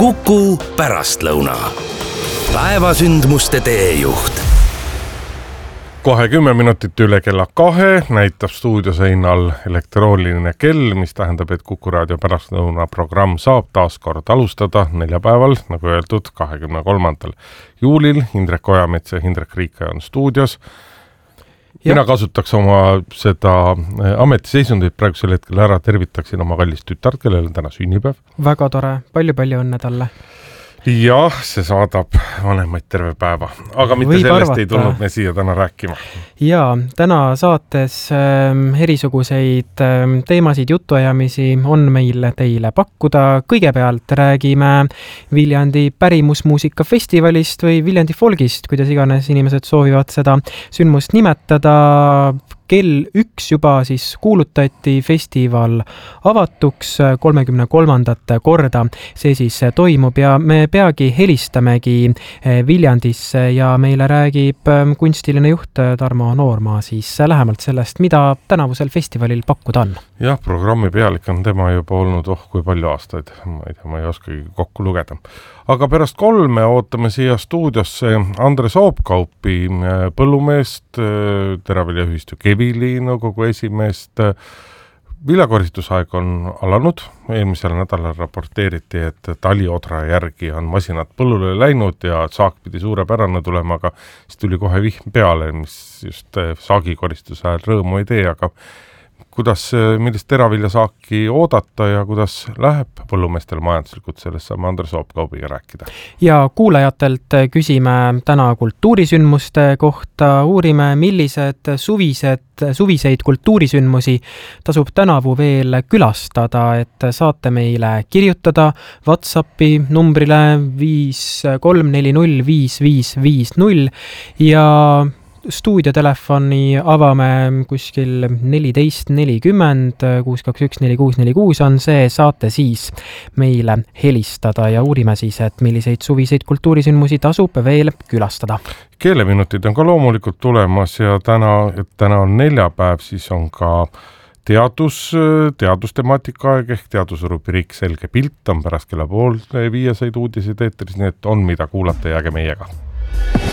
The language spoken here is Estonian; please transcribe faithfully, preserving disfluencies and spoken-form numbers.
Kuku pärastlõuna. Päevasündmuste teejuht. Kohe kümme minutit üle kella kahe näitab stuudioseinal elektrooniline kell, mis tähendab, et Kuku raadio pärastlõuna programm saab taas kord alustada neljapäeval, nagu öeldud, kahekümne kolmandal juulil. Indrek Ojamets ja Indrek Riika on stuudios. Mina kasutaks oma seda ametiseisundit praegusel hetkel ära, tervitaksin oma kallist tütart, kellel on täna sünnipäev. Väga tore, palju-palju õnne talle. Jah, see saadab vanemaid terve päeva, aga mitte Võib sellest arvata. ei tulnud me siia täna rääkima. Ja täna saates ähm, erisuguseid ähm, teemasid, jutuajamisi on meil teile pakkuda. Kõigepealt räägime Viljandi pärimusmuusikafestivalist või Viljandi folgist, kuidas iganes inimesed soovivad seda sündmust nimetada. Kell üks juba siis kuulutati festival avatuks kolmekümne kolmandat korda. See siis toimub ja me peagi helistamegi Viljandisse ja meile räägib kunstiline juht Tarmo Noormaa siis lähemalt sellest, mida tänavusel festivalil pakkuda on. Jah, programmi pealik on tema juba olnud oh kui palju aastaid. Ma ei tea, ma ei oskagi kokku lugeda. Aga pärast kolme ootame siia stuudiosse Andre Soopkaupi, põllumeest, Teraviljaühistu Kevili nõukogu esimeest. Viljakoristusaeg on alanud. Eelmisel nädalal raporteeriti, et taliodra järgi on masinad põllule läinud ja saak pidi suurepärane tulema, aga siis tuli kohe vihm peale, mis just saagikoristus ajal rõõmu ei tee, aga kuidas, millist teraviljasaaki oodata ja kuidas läheb põllumeestel majanduslikult, sellest saame Andre Soopkaubiga rääkida. Ja kuulajatelt küsime täna kultuurisündmuste kohta, uurime, millised suvised, suviseid kultuurisündmusi tasub tänavu veel külastada, et saate meile kirjutada WhatsAppi numbrile viis kolm neli null viis viis viis null ja stuudiotelefoni avame kuskil neliteist nelikümmend kuus kaks üks neli kuus neli kuus on see, saate siis meile helistada ja uurime siis, et milliseid suviseid kultuurisündmusi tasub veel külastada. Keeleminutid on ka loomulikult tulemas ja täna, et täna on neljapäev, siis on ka teadus, teadustemaatika aeg ehk teadusrubriik Selge pilt on pärast kella pool viiesaid uudiseid eetris, nii et on mida kuulata, jääge meiega.